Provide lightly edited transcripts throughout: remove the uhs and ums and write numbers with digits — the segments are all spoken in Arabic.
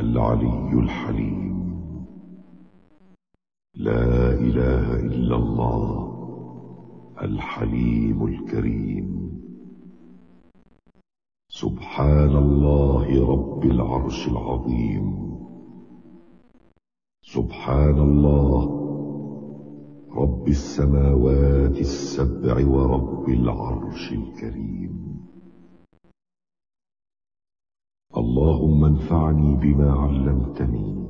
العلي الحليم. لا إله إلا الله الحليم الكريم. سبحان الله رب العرش العظيم. سبحان الله رب السماوات السبع ورب العرش الكريم. اللهم انفعني بما علمتني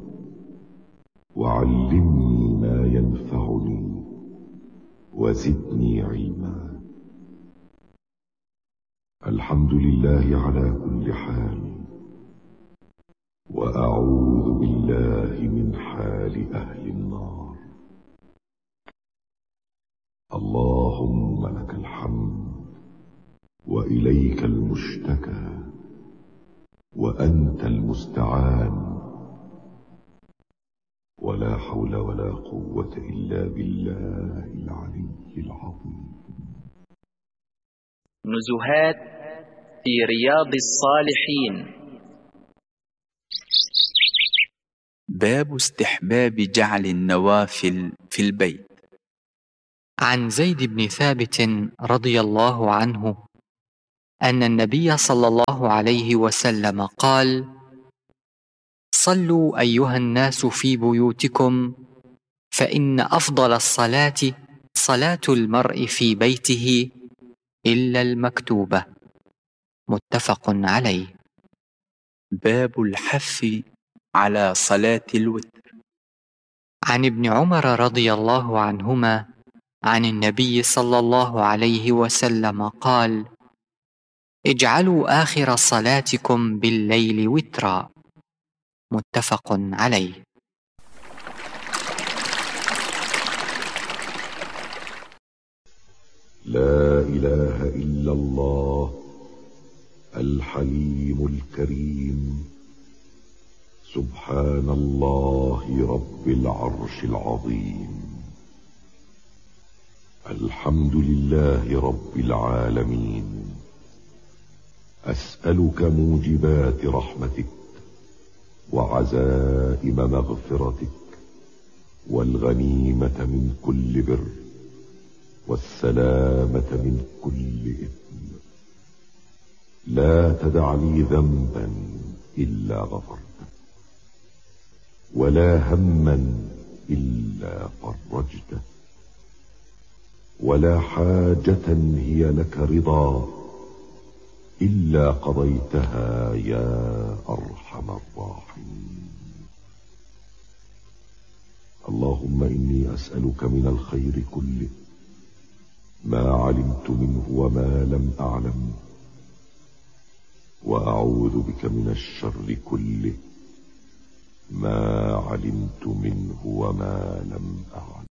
وعلمني ما ينفعني وزدني علما. الحمد لله على كل حال، وأعوذ بالله من حال أهل النار. اللهم لك الحمد وإليك المشتكى وأنت المستعان، ولا حول ولا قوة إلا بالله العلي العظيم. نزهات في رياض الصالحين. باب استحباب جعل النوافل في البيت. عن زيد بن ثابت رضي الله عنه أن النبي صلى الله عليه وسلم قال: صلوا أيها الناس في بيوتكم، فإن أفضل الصلاة صلاة المرء في بيته إلا المكتوبة. متفق عليه. باب الحث على صلاة الوتر. عن ابن عمر رضي الله عنهما عن النبي صلى الله عليه وسلم قال: اجعلوا آخر صلاتكم بالليل وترا. متفق عليه. لا إله إلا الله الحليم الكريم. سبحان الله رب العرش العظيم. الحمد لله رب العالمين. أسألك موجبات رحمتك وعزائم مغفرتك والغنيمة من كل بر والسلامة من كل إثم. لا تدع لي ذنبا إلا غفرته، ولا هما إلا فرجته، ولا حاجة هي لك رضا إلا قضيتها يا أرحم الراحمين. اللهم إني أسألك من الخير كله ما علمت منه وما لم أعلم، وأعوذ بك من الشر كله ما علمت منه وما لم أعلم.